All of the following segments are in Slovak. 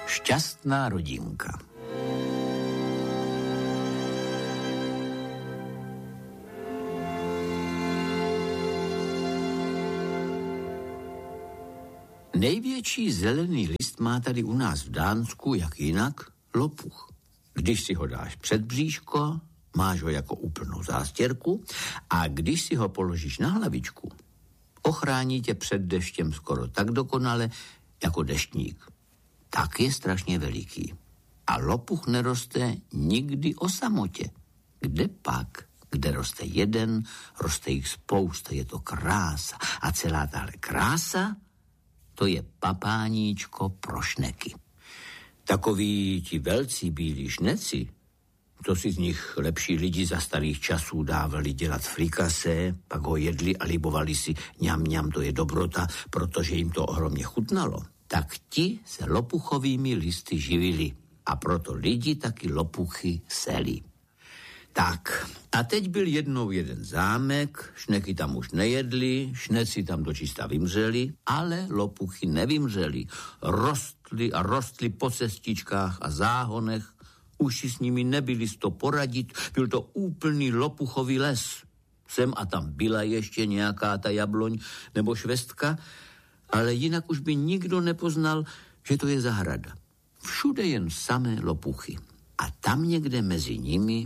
Šťastná rodinka. Největší zelený list má tady u nás v Dánsku, jak jinak, lopuch. Když si ho dáš před bříško, máš ho jako úplnou zástěrku a když si ho položíš na hlavičku, ochrání tě před deštěm skoro tak dokonale jako deštník. Tak je strašně veliký. A lopuch neroste nikdy o samotě. Kde pak? Kde roste jeden, roste jich spousta, je to krása. A celá tahle krása, to je papáníčko pro šneky. Takoví ti velcí bílí šneci, to si z nich lepší lidi za starých časů dávali dělat frikase, pak ho jedli a libovali si ňam, to je dobrota, protože jim to ohromně chutnalo. Tak ti se lopuchovými listy živili a proto lidi taky lopuchy seli. Tak, a teď byl jednou jeden zámek, šneky tam už nejedli, šneci tam dočista vymřeli, ale lopuchy nevymřeli. Rostly a rostly po cestičkách a záhonech, už si s nimi nebyli to poradit, byl to úplný lopuchový les. Sem a tam byla ještě nějaká ta jabloň nebo švestka, ale jinak už by nikdo nepoznal, že to je zahrada. Všude jen samé lopuchy. A tam někde mezi nimi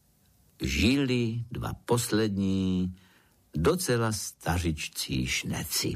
žili dva poslední, docela stařičcí šneci.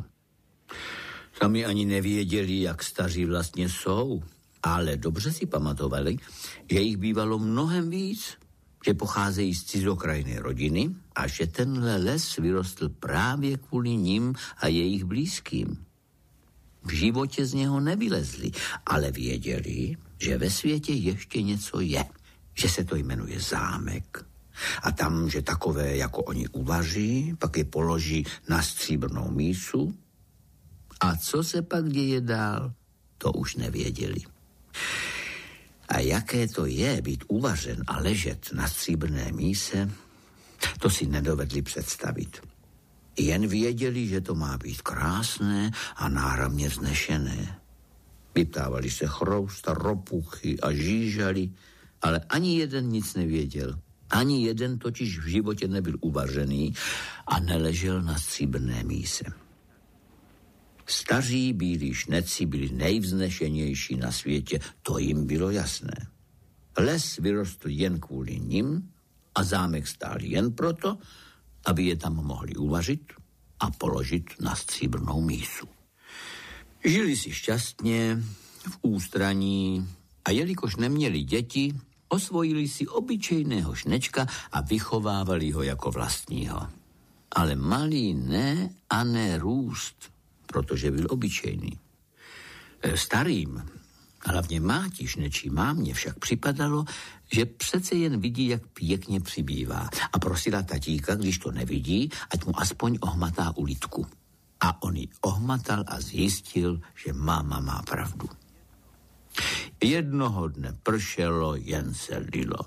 Sami ani nevěděli, jak staří vlastně jsou, ale dobře si pamatovali, že jich bývalo mnohem víc, že pocházejí z cizokrajné rodiny a že tenhle les vyrostl právě kvůli nim a jejich blízkým. V životě z něho nevylezli, ale věděli, že ve světě ještě něco je, že se to jmenuje zámek. A tam, že takové, jako oni uvaří, pak je položí na stříbrnou mísu. A co se pak děje dál, to už nevěděli. A jaké to je být uvařen a ležet na stříbrné míse, to si nedovedli představit. Jen věděli, že to má být krásné a náramně vznešené. Vyptávali se chrousta, ropuchy a žížali, ale ani jeden nic nevěděl. Ani jeden totiž v životě nebyl uvařený a neležel na stříbrné míse. Staří bílí šneci byli nejvznešenější na světě, to jim bylo jasné. Les vyrostl jen kvůli nim a zámek stál jen proto, aby je tam mohli uvařit a položit na stříbrnou mísu. Žili si šťastně, v ústraní a jelikož neměli děti, osvojili si obyčejného šnečka a vychovávali ho jako vlastního. Ale malý ne a ne růst, protože byl obyčejný. Starým, hlavně máti šnečí mámě však připadalo, že přece jen vidí, jak pěkně přibývá a prosila tatíka, když to nevidí, ať mu aspoň ohmatá ulitku. A on ji ohmatal a zjistil, že máma má pravdu. Jednoho dne pršelo, jen se lilo.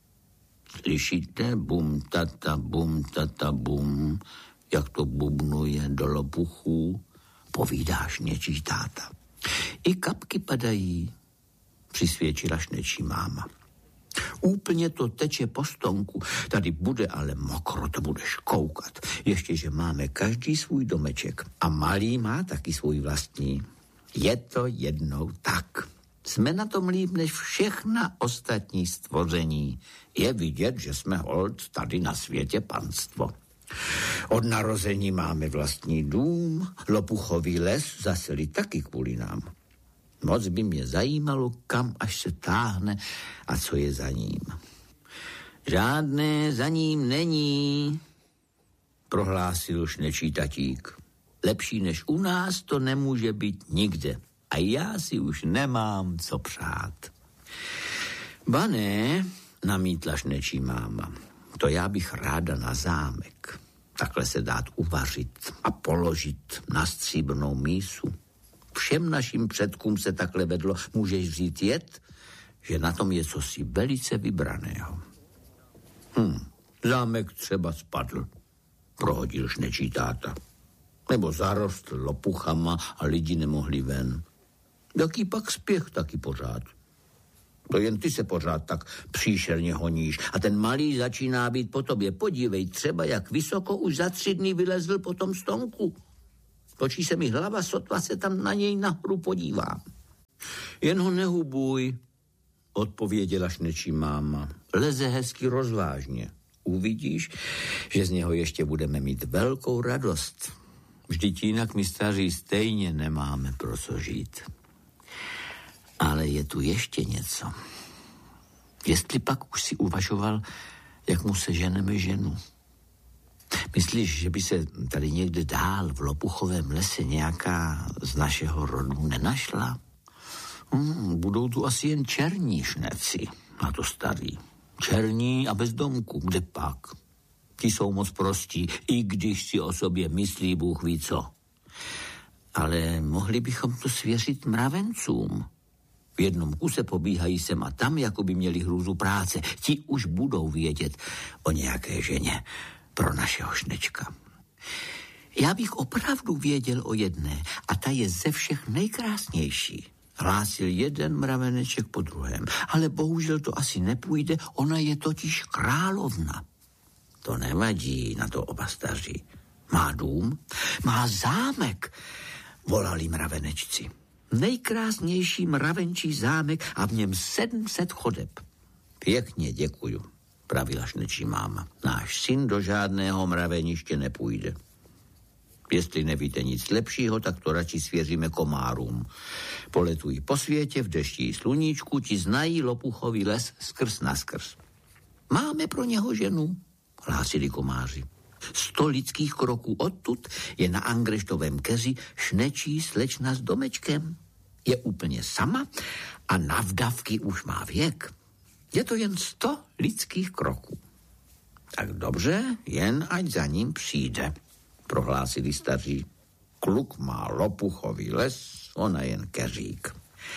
Slyšíte? Bum, tata, bum, jak to bubnuje do lopuchů, povídá šnečí táta. I kapky padají, přisvědčila šnečí máma. Úplně to teče po stonku, tady bude ale mokro, to budeš koukat. Ještě, že máme každý svůj domeček a malý má taky svůj vlastní. Je to jednou tak. Jsme na tom líp než všechna ostatní stvoření. Je vidět, že jsme holt tady na světě panstvo. Od narození máme vlastní dům, lopuchový les zaseli taky kvůli nám. Moc by mě zajímalo, kam až se táhne a co je za ním. Žádné za ním není, prohlásil šnečí tatík. Lepší než u nás to nemůže být nikde. A já si už nemám co přát. Ba ne, namítla šnečí máma. To já bych ráda na zámek. Takhle se dát uvařit a položit na stříbrnou mísu. Všem našim předkům se takhle vedlo. Můžeš vzít jed, že na tom je cosi velice vybraného. Zámek třeba spadl, prohodil šnečí táta. Nebo zarostl lopuchama a lidi nemohli ven. Jaký pak spěch, taky pořád. To jen ty se pořád tak příšerně honíš. A ten malý začíná být po tobě. Podívej třeba, jak vysoko už za 3 dny vylezl po tom stonku. Točí se mi hlava, sotva se tam na něj nahoru podívám. Jen ho nehubuj, odpověděla šnečí máma. Leze hezky rozvážně. Uvidíš, že z něho ještě budeme mít velkou radost. Vždyť jinak my staří stejně nemáme pro co žít. Ale je tu ještě něco. Jestli pak už si uvažoval, jak mu seženeme ženu. Myslíš, že by se tady někde dál v Lopuchovém lese nějaká z našeho rodu nenašla? Budou tu asi jen černí šneci, na to starý. Černí a bez domku, kde pak? Ti jsou moc prostí, i když si o sobě myslí Bůh ví co. Ale mohli bychom to svěřit mravencům. V jednom kuse pobíhají sem a tam, jako by měli hrůzu práce. Ti už budou vědět o nějaké ženě pro našeho šnečka. Já bych opravdu věděl o jedné a ta je ze všech nejkrásnější. Hlásil jeden mraveneček po druhém, ale bohužel to asi nepůjde, ona je totiž královna. To nevadí, na to oba staří. Má dům, má zámek, volali mravenečci. Nejkrásnější mravenčí zámek a v něm 700 chodeb. Pěkně děkuju, pravila šnečí máma. Náš syn do žádného mraveniště nepůjde. Jestli nevíte nic lepšího, tak to radši svěříme komárům. Poletují po světě v dešti i sluníčku, ti znají Lopuchový les skrz naskrz. Máme pro něho ženu, hlásili komáři. 100 lidských kroků odtud je na Angreštovém keři šnečí slečna s domečkem. Je úplně sama a na vdavky už má věk. Je to jen 100 lidských kroků. Tak dobře, jen ať za ním přijde, prohlásili staří. Kluk má Lopuchový les, ona jen keřík.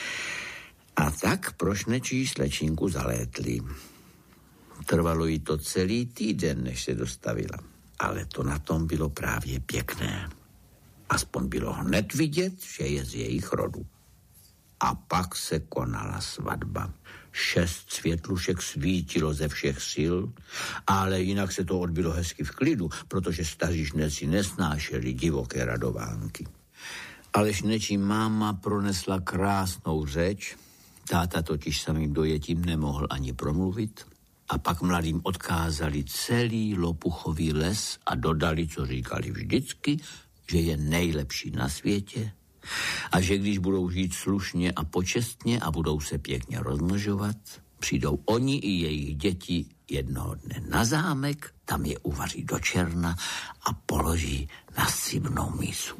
A tak pro šnečí slečinku zalétli. Trvalo jí to celý týden, než se dostavila. Ale to na tom bylo právě pěkné. Aspoň bylo hned vidět, že je z jejich rodu. A pak se konala svatba. 6 světlušek svítilo ze všech sil, ale jinak se to odbylo hezky v klidu, protože staří šneci nesnášeli divoké radovánky. Ale šnečí máma pronesla krásnou řeč, táta totiž samým dojetím nemohl ani promluvit, a pak mladým odkázali celý Lopuchový les a dodali, co říkali vždycky, že je nejlepší na světě a že když budou žít slušně a počestně a budou se pěkně rozmnožovat, přijdou oni i jejich děti jednoho dne na zámek, tam je uvaří do černa a položí na stříbrnou mísu.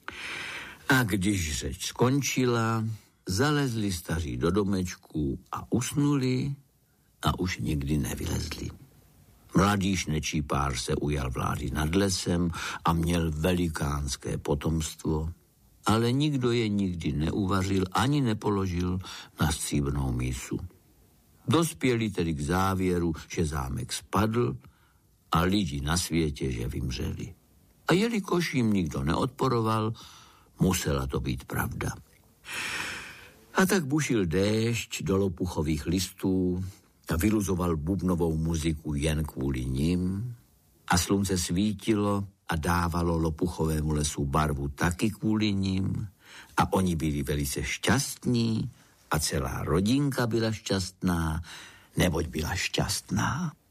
A když řeč skončila, zalezli staří do domečku a usnuli a už nikdy nevylezli. Mladý šnečí pár se ujal vlády nad lesem a měl velikánské potomstvo, ale nikdo je nikdy neuvařil ani nepoložil na stříbrnou mísu. Dospěli tedy k závěru, že zámek spadl a lidi na světě, že vymřeli. A jelikož jim nikdo neodporoval, musela to být pravda. A tak bušil déšť do Lopuchových listů a vyluzoval bubnovou muziku jen kvůli nim a slunce svítilo a dávalo Lopuchovému lesu barvu taky kvůli nim a oni byli velice šťastní a celá rodinka byla šťastná, neboť byla šťastná.